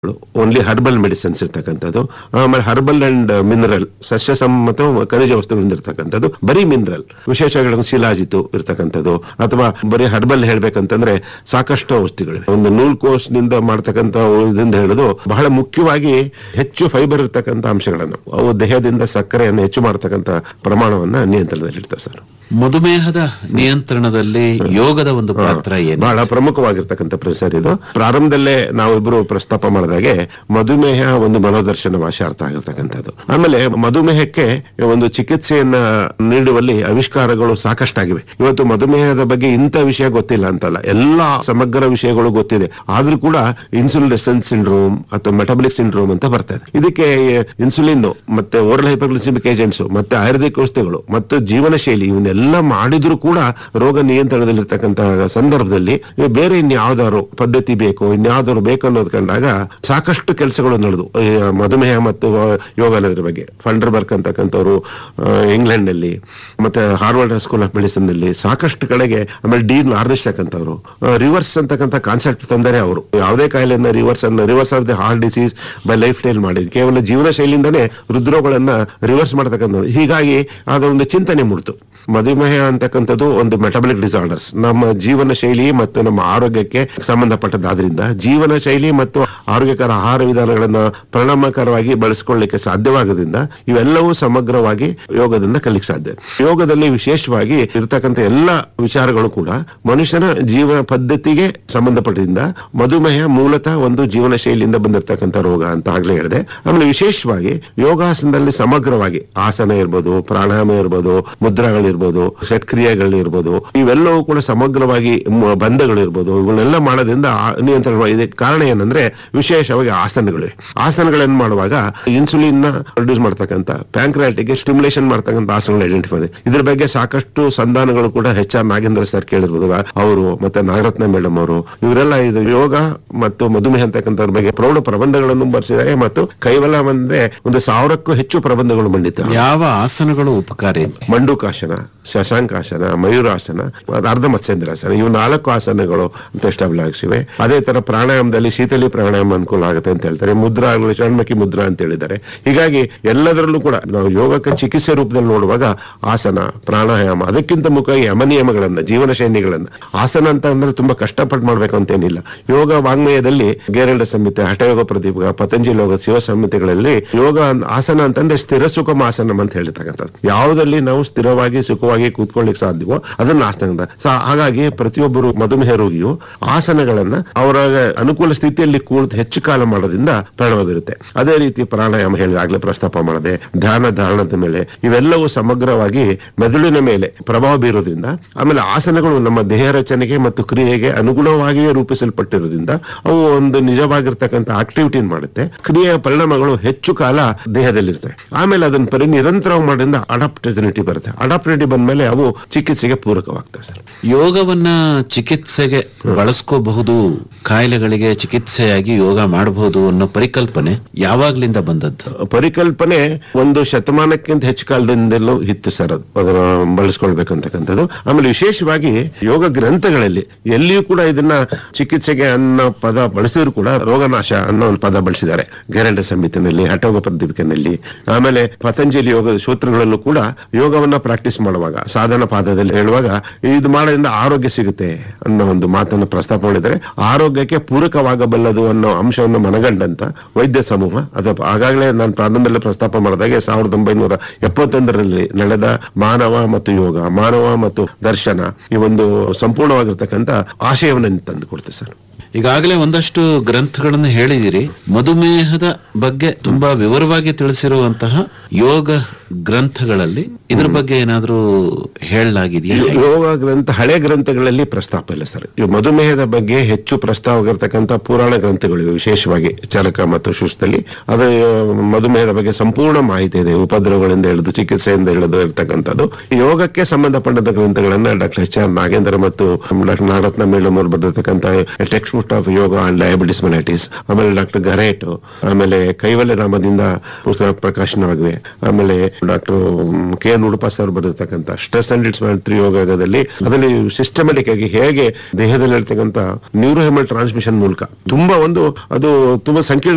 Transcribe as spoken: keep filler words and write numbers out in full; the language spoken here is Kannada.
ಓನ್ಲಿ ಹರ್ಬಲ್ ಮೆಡಿಸಿನ್ಸ್ ಇರ್ತಕ್ಕಂಥದ್ದು, ಆಮೇಲೆ ಹರ್ಬಲ್ ಅಂಡ್ ಮಿನರಲ್ ಸಸ್ಯ ಸಮ್ಮತ ಖನಿಜ ವಸ್ತುಗಳಿಂದ ಇರ್ತಕ್ಕಂಥದ್ದು, ಬರೀ ಮಿನರಲ್ ವಿಶೇಷಗಳನ್ನು ಶಿಲಾಜಿತು ಇರ್ತಕ್ಕಂಥದ್ದು, ಅಥವಾ ಬರೀ ಹರ್ಬಲ್ ಹೇಳ್ಬೇಕಂತಂದ್ರೆ ಸಾಕಷ್ಟು ಔಷಧಿಗಳಿವೆ. ಒಂದು ನೂಲ್ಕೋಸ್ನಿಂದ ಮಾಡ್ತಕ್ಕಂಥ ಇದರಿಂದ ಹಿಡಿದು ಬಹಳ ಮುಖ್ಯವಾಗಿ ಹೆಚ್ಚು ಫೈಬರ್ ಇರ್ತಕ್ಕಂಥ ಅಂಶಗಳನ್ನು, ಅವು ದೇಹದಿಂದ ಸಕ್ಕರೆಯನ್ನು ಹೆಚ್ಚು ಮಾಡತಕ್ಕಂಥ ಪ್ರಮಾಣವನ್ನ ನಿಯಂತ್ರಣದಲ್ಲಿರ್ತವೆ ಸರ್. ಮಧುಮೇಹದ ನಿಯಂತ್ರಣದಲ್ಲಿ ಯೋಗದ ಒಂದು ಪಾತ್ರ ಏನು? ಬಹಳ ಪ್ರಮುಖವಾಗಿರ್ತಕ್ಕಂಥ ಸರ್ ಇದು. ಪ್ರಾರಂಭದಲ್ಲೇ ನಾವಿಬ್ರು ಪ್ರಸ್ತಾಪ ಮಾಡಿದಾಗೆ ಮಧುಮೇಹ ಒಂದು ಮನೋದರ್ಶನ ಭಾಷೆ ಅರ್ಥ ಆಗಿರ್ತಕ್ಕಂಥದ್ದು. ಆಮೇಲೆ ಮಧುಮೇಹಕ್ಕೆ ಒಂದು ಚಿಕಿತ್ಸೆಯನ್ನ ನೀಡುವಲ್ಲಿ ಆವಿಷ್ಕಾರಗಳು ಸಾಕಷ್ಟಾಗಿವೆ. ಇವತ್ತು ಮಧುಮೇಹದ ಬಗ್ಗೆ ಇಂಥ ವಿಷಯ ಗೊತ್ತಿಲ್ಲ ಅಂತಲ್ಲ, ಎಲ್ಲಾ ಸಮಗ್ರ ವಿಷಯಗಳು ಗೊತ್ತಿದೆ. ಆದ್ರೂ ಕೂಡ ಇನ್ಸುಲಿನ್ ರೆಸಿಸ್ಟೆನ್ಸ್ ಸಿಂಡ್ರೋಮ್ ಅಥವಾ ಮೆಟಬಲಿಕ್ ಸಿಂಡ್ರೋಮ್ ಅಂತ ಬರ್ತಾ ಇದೆ. ಇದಕ್ಕೆ ಇನ್ಸುಲಿನ್ ಮತ್ತೆ ಓರಲ್ ಹೈಪರ್ಗ್ಲಿಸಿಮಿಕ್ ಏಜೆಂಟ್ಸ್ ಮತ್ತೆ ಆಯುರ್ವೇದಿಕ್ ಔಷಧಿಗಳು ಮತ್ತು ಜೀವನ ಶೈಲಿ ಇವನ್ನೆಲ್ಲ ಮಾಡಿದ್ರು ಕೂಡ ರೋಗ ನಿಯಂತ್ರಣದಲ್ಲಿರ್ತಕ್ಕಂಥ ಸಂದರ್ಭದಲ್ಲಿ ಬೇರೆ ಇನ್ಯಾವ್ದಾದ್ರು ಪದ್ಧತಿ ಬೇಕು, ಇನ್ಯಾವ್ದಾದ್ರು ಬೇಕು ಅನ್ನೋದು ಕಂಡಾಗ ಸಾಕಷ್ಟು ಕೆಲಸಗಳು ನಡೆದು ಮಧುಮೇಹ ಮತ್ತು ಯೋಗ ಅನ್ನೋದ್ರ ಬಗ್ಗೆ ಫಂಡರ್ಬರ್ಗ್ ಅಂತಕ್ಕಂಥವ್ರು ಇಂಗ್ಲೆಂಡ್ ನಲ್ಲಿ ಮತ್ತೆ ಹಾರ್ವರ್ಡ್ ಸ್ಕೂಲ್ ಆಫ್ ಮೆಡಿಸಿನ್ ನಲ್ಲಿ ಸಾಕಷ್ಟು ಕಡೆಗೆ, ಆಮೇಲೆ ಡೀನ್ ಆರ್ನಿಶ್ ಅಂತಕ್ಕಂಥವ್ರು ರಿವರ್ಸ್ ಅಂತಕ್ಕಂಥ ಕಾನ್ಸೆಪ್ಟ್ ತಂದರೆ ಅವರು ಯಾವುದೇ ಕಾಯಿಲೆಯನ್ನ ರಿವರ್ಸ್ ಅನ್ನ reverse of the heart disease by life style ಮಾಡಿ ಕೇವಲ ಜೀವನ ಶೈಲಿಯಿಂದನೇ ಹೃದ್ರೋಗಗಳನ್ನ ರಿವರ್ಸ್ ಮಾಡತಕ್ಕಂಥ, ಹೀಗಾಗಿ ಅದೊಂದು ಚಿಂತನೆ ಮೂಡ್ತು. ಮಧುಮೇಹ ಅಂತಕ್ಕಂಥದ್ದು ಒಂದು ಮೆಟಬಲಿಕ್ ಡಿಸಾರ್ಡರ್ಸ್, ನಮ್ಮ ಜೀವನ ಶೈಲಿ ಮತ್ತು ನಮ್ಮ ಆರೋಗ್ಯಕ್ಕೆ ಸಂಬಂಧಪಟ್ಟದಾದ್ರಿಂದ ಜೀವನ ಶೈಲಿ ಮತ್ತು ಆರೋಗ್ಯಕರ ಆಹಾರ ವಿಧಾನಗಳನ್ನ ಪರಿಣಾಮಕಾರವಾಗಿ ಬಳಸಿಕೊಳ್ಳಲಿಕ್ಕೆ ಸಾಧ್ಯವಾಗೋದ್ರಿಂದ ಇವೆಲ್ಲವೂ ಸಮಗ್ರವಾಗಿ ಯೋಗದಿಂದ ಕಲಿಕ್ಕೆ ಸಾಧ್ಯ. ಯೋಗದಲ್ಲಿ ವಿಶೇಷವಾಗಿ ಇರತಕ್ಕಂಥ ಎಲ್ಲ ವಿಚಾರಗಳು ಕೂಡ ಮನುಷ್ಯನ ಜೀವನ ಪದ್ಧತಿಗೆ ಸಂಬಂಧಪಟ್ಟಿದ್ದ ಮಧುಮೇಹ ಮೂಲತಃ ಒಂದು ಜೀವನ ಶೈಲಿಯಿಂದ ಬಂದಿರತಕ್ಕಂಥ ರೋಗ ಅಂತ ಆಗ್ಲೇ ಹೇಳಿದೆ. ಆಮೇಲೆ ವಿಶೇಷವಾಗಿ ಯೋಗಾಸನದಲ್ಲಿ ಸಮಗ್ರವಾಗಿ ಆಸನ ಇರ್ಬೋದು, ಪ್ರಾಣಾಯಾಮ ಇರ್ಬೋದು, ಮುದ್ರಾಗಳಿರ್ಬೋದು, ಷಟ್ಕ್ರಿಯೆಗಳಿರ್ಬೋದು, ಇವೆಲ್ಲವೂ ಕೂಡ ಸಮಗ್ರವಾಗಿ ಬಂಧಗಳಿರ್ಬೋದು, ಇವುಗಳನ್ನೆಲ್ಲ ಮಾಡೋದ್ರಿಂದ ನಿಯಂತ್ರಣ. ಇದಕ್ಕೆ ಕಾರಣ ಏನಂದ್ರೆ ವಿಶೇಷವಾಗಿ ಆಸನಗಳಿವೆ. ಆಸನಗಳನ್ನು ಮಾಡುವಾಗ ಇನ್ಸುಲಿನ್ ನ ಪ್ರೊಡ್ಯೂಸ್ ಮಾಡ್ತಕ್ಕಂಥ ಪ್ಯಾಂಕ್ರಿಯಾಟಿಕ್ ಸ್ಟಿಮ್ಯುಲೇಷನ್ ಮಾಡ್ತಕ್ಕಂಥ ಆಸನಗಳು ಐಡೆಂಟಿಫೈ ಇದೆ. ಇದ್ರ ಬಗ್ಗೆ ಸಾಕಷ್ಟು ಸಂಧಾನಗಳು ಕೂಡ ಎಚ್ ಆರ್ ನಾಗೇಂದ್ರ ಸರ್ ಕೇಳಿರ್ಬೋದು, ಅವರು ಮತ್ತೆ ನಾಗರತ್ನ ಮೇಡಮ್ ಅವರು, ಇವರೆಲ್ಲ ಇದು ಯೋಗ ಮತ್ತು ಮಧುಮೇಹ ಅಂತಕ್ಕಂಥವ್ರ ಬಗ್ಗೆ ಪ್ರೌಢ ಪ್ರಬಂಧಗಳನ್ನು ಬರೆಸಿದ್ದಾರೆ ಮತ್ತು ಕೈವಲ ಒಂದೇ ಒಂದು ಸಾವಿರಕ್ಕೂ ಹೆಚ್ಚು ಪ್ರಬಂಧಗಳು ಮಂಡಿತಾರೆ. ಯಾವ ಆಸನಗಳು ಉಪಕಾರಿ? ಮಂಡೂಕಾಸನ, ಶಶಾಂಕಾಸನ, ಮಯೂರಾಸನ, ಅರ್ಧ ಮತ್ಸ್ಯೇಂದ್ರಾಸನ, ಇವು ನಾಲ್ಕು ಆಸನಗಳು ಅಂತ ಎಸ್ಟಾಬ್ಲಿಸಿವೆ. ಅದೇ ತರ ಪ್ರಾಣಾಯಾಮದಲ್ಲಿ ಶೀತಲಿ ಪ್ರಾಣಾಯಾಮ ಅನುಕೂಲ ಆಗುತ್ತೆ ಅಂತ ಹೇಳ್ತಾರೆ. ಮುದ್ರಾಗಳು ಷಣ್ಮುಖಿ ಮುದ್ರಾ ಅಂತ ಹೇಳಿದ್ದಾರೆ. ಹೀಗಾಗಿ ಎಲ್ಲದರಲ್ಲೂ ಕೂಡ ನಾವು ಯೋಗಕ್ಕೆ ಚಿಕಿತ್ಸೆ ರೂಪದಲ್ಲಿ ನೋಡುವಾಗ ಆಸನ, ಪ್ರಾಣಾಯಾಮ, ಅದಕ್ಕಿಂತ ಮುಖ್ಯವಾಗಿ ಯಮನಿಯಮಗಳನ್ನ, ಜೀವನ ಶೈಲಿಗಳನ್ನ. ಆಸನ ಅಂತ ಅಂದ್ರೆ ತುಂಬಾ ಕಷ್ಟಪಟ್ಟು ಮಾಡ್ಬೇಕು ಅಂತೇನಿಲ್ಲ. ಯೋಗ ವಾಂಗ್ಮಯದಲ್ಲಿ ಗೇರಳ ಸಂಹಿತೆ, ಹಠಯೋಗ ಪ್ರದೀಪ, ಪತಂಜಲಿ ಯೋಗ, ಶಿವ ಸಂಹಿತೆಗಳಲ್ಲಿ ಯೋಗ ಆಸನ ಅಂತಂದ್ರೆ ಸ್ಥಿರ ಸುಖಮ ಆಸನ ಅಂತ ಹೇಳ್ತಕ್ಕಂಥದ್ದು. ಯಾವುದಲ್ಲಿ ನಾವು ಸ್ಥಿರವಾಗಿ ಸುಖವಾಗಿ ಕೂತ್ಕೊಳ್ಳಿಕ್ಕೆ ಸಾಧ್ಯವೋ ಅದನ್ನ ಆಸನ ಅಂತ. ಹಾಗಾಗಿ ಪ್ರತಿಯೊಬ್ಬರು ಮಧುಮೇಹ ರೋಗಿಯು ಆಸನಗಳನ್ನ ಅವರ ಅನುಕೂಲ ಸ್ಥಿತಿಯಲ್ಲಿ ಕೂರ್ತು ಹೆಚ್ಚು ಕಾಲ ಮಾಡೋದ್ರಿಂದ ಪರಿಣಾಮ ಬೀರುತ್ತೆ. ಅದೇ ರೀತಿ ಪ್ರಾಣಾಯಾಮ ಹೇಳಿದಾಗಲೇ ಪ್ರಸ್ತಾಪ ಮಾಡದೆ, ಧ್ಯಾನ ಧಾರಣದ ಮೇಲೆ ಇವೆಲ್ಲವೂ ಸಮಗ್ರವಾಗಿ ಮೆದುಳಿನ ಮೇಲೆ ಪ್ರಭಾವ ಬೀರೋದ್ರಿಂದ, ಆಮೇಲೆ ಆಸನಗಳು ನಮ್ಮ ದೇಹ ರಚನೆಗೆ ಮತ್ತು ಕ್ರಿಯೆಗೆ ಅನುಗುಣವಾಗಿಯೇ ರೂಪಿಸಲ್ಪಟ್ಟಿರೋದ್ರಿಂದ ಅವು ಒಂದು ನಿಜವಾಗಿರ್ತಕ್ಕಂಥ ಆಕ್ಟಿವಿಟಿ ಮಾಡುತ್ತೆ. ಕ್ರಿಯೆಯ ಪರಿಣಾಮಗಳು ಹೆಚ್ಚು ಕಾಲ ದೇಹದಲ್ಲಿರ್ತವೆ. ಆಮೇಲೆ ಅದನ್ನ ಪರಿ ನಿರಂತರ ಮಾಡೋದ್ರಿಂದ ಅಡಾಪ್ಟಿವಿಟಿ ಬರುತ್ತೆ. ಅಡಾಪ್ಟಿವಿಟಿ ಬಂದ್ಮೇಲೆ ಅವು ಚಿಕಿತ್ಸೆಗೆ ಪೂರಕವಾಗ್ತವೆ ಸರ್. ಯೋಗವನ್ನ ಚಿಕಿತ್ಸೆಗೆ ಬಳಸ್ಕೋಬಹುದು, ಕಾಯಿಲೆಗಳಿಗೆ ಚಿಕಿತ್ಸೆಯಾಗಿ ಯೋಗ ಮಾಡಬಹುದು ಅನ್ನೋ ಪರಿಕಲ್ಪನೆ ಯಾವಾಗ್ಲಿಂದ ಬಂದದ್ದು? ಪರಿಕಲ್ಪನೆ ಒಂದು ಶತಮಾನಕ್ಕಿಂತ ಹೆಚ್ಚು ಕಾಲದಿಂದಲೂ ಇತ್ತು ಸರ್. ಅದು ಅದನ್ನ ಬಳಸ್ಕೊಳ್ಬೇಕಂತಕ್ಕಂಥದ್ದು. ಆಮೇಲೆ ವಿಶೇಷವಾಗಿ ಯೋಗ ಗ್ರಂಥಗಳಲ್ಲಿ ಎಲ್ಲಿಯೂ ಕೂಡ ಇದನ್ನ ಚಿಕಿತ್ಸೆಗೆ ಅನ್ನೋ ಪದ ಬಳಸಿದ್ರು ಕೂಡ ರೋಗನಾಶ ಅನ್ನೋ ಒಂದು ಪದ ಬಳಸಿದ್ದಾರೆ. ಗೇರಂಡ ಸಂಹಿತೆಯಲ್ಲಿ, ಹಠಯೋಗ ಪ್ರದೀಪಿಕೆನಲ್ಲಿ, ಆಮೇಲೆ ಪತಂಜಲಿ ಯೋಗದ ಸೂತ್ರಗಳಲ್ಲೂ ಕೂಡ ಯೋಗವನ್ನ ಪ್ರಾಕ್ಟೀಸ್ ಮಾಡುವಾಗ, ಸಾಧನ ಪಾದದಲ್ಲಿ ಹೇಳುವಾಗ ಇದು ಮಾಡೋದ್ರಿಂದ ಆರೋಗ್ಯ ಸಿಗುತ್ತೆ ಅನ್ನೋ ಒಂದು ಮಾತನ್ನು ಪ್ರಸ್ತಾಪ ಮಾಡಿದರೆ, ಆರೋಗ್ಯಕ್ಕೆ ಪೂರಕವಾಗಬಲ್ಲದು ಅನ್ನೋ ಅಂಶವನ್ನು ಮನಗಂಡಂತ ವೈದ್ಯ ಸಮೂಹ ಅದು ಆಗಾಗಲೇ ನಾನು ಪ್ರಾರಂಭದಲ್ಲಿ ಪ್ರಸ್ತಾಪ ಮಾಡಿದಾಗೆ ಸಾವಿರದ ಒಂಬೈನೂರ ಎಪ್ಪತ್ತೊಂದರಲ್ಲಿ ನಡೆದ ಮಾನವ ಮತ್ತು ಯೋಗ, ಮಾನವ ಮತ್ತು ದರ್ಶನ ಈ ಒಂದು ಸಂಪೂರ್ಣವಾಗಿರ್ತಕ್ಕಂಥ ಆಶಯವನ್ನು ತಂದು ಕೊಡ್ತೀವಿ ಸರ್. ಈಗಾಗಲೇ ಒಂದಷ್ಟು ಗ್ರಂಥಗಳನ್ನು ಹೇಳಿದಿರಿ. ಮಧುಮೇಹದ ಬಗ್ಗೆ ತುಂಬಾ ವಿವರವಾಗಿ ತಿಳಿಸಿರುವಂತಹ ಯೋಗ ಗ್ರಂಥಗಳಲ್ಲಿ ಇದ್ರ ಬಗ್ಗೆ ಏನಾದ್ರೂ ಹೇಳಲಾಗಿದೆಯಾ? ಯೋಗ ಗ್ರಂಥ ಹಳೆ ಗ್ರಂಥಗಳಲ್ಲಿ ಪ್ರಸ್ತಾಪ ಇಲ್ಲ ಸರ್. ಮಧುಮೇಹದ ಬಗ್ಗೆ ಹೆಚ್ಚು ಪ್ರಸ್ತಾವವಾಗಿರ್ತಕ್ಕಂಥ ಪುರಾಣ ಗ್ರಂಥಗಳಿವೆ, ವಿಶೇಷವಾಗಿ ಚರಕ ಮತ್ತು ಶುಷ್ಠಲಿ. ಅದು ಮಧುಮೇಹದ ಬಗ್ಗೆ ಸಂಪೂರ್ಣ ಮಾಹಿತಿ ಇದೆ, ಉಪದ್ರವಗಳಿಂದ ಹಿಡಿದು ಚಿಕಿತ್ಸೆಯಿಂದ ಹಿಡಿದು ಇರತಕ್ಕಂಥದ್ದು. ಯೋಗಕ್ಕೆ ಸಂಬಂಧಪಟ್ಟಂತ ಗ್ರಂಥಗಳನ್ನ ಡಾಕ್ಟರ್ ಎಚ್ ಆರ್ ನಾಗೇಂದ್ರ ಮತ್ತು ಡಾಕ್ಟರ್ ನಾಗರತ್ನ ಮೇಡಮ್ ಅವರು ಬರೆದಿರ್ತಕ್ಕಂಥ text book of yoga and diabetes mellitus, ಆಮೇಲೆ ಡಾಕ್ಟರ್ ಗರೇಟ್, ಆಮೇಲೆ ಕೈವಲ್ಯಧಾಮದಿಂದ ಪುಸ್ತಕ ಪ್ರಕಾಶನವಾಗಿವೆ. ಆಮೇಲೆ doctor K N Udupa sir ಬರೆದಿರ್ತಕ್ಕಂಥ stress and it's ಯೋಗದಲ್ಲಿ ಅದರಲ್ಲಿ ಸಿಸ್ಟಮೆಟಿಕ್ ಆಗಿ ಹೇಗೆ ದೇಹದಲ್ಲಿ ಇರ್ತಕ್ಕಂಥ ನ್ಯೂರೋಹೆಮಲ್ ಟ್ರಾನ್ಸ್ಮಿಷನ್ ಮೂಲಕ ತುಂಬಾ ಒಂದು ಅದು ತುಂಬಾ ಸಂಕೀರ್ಣ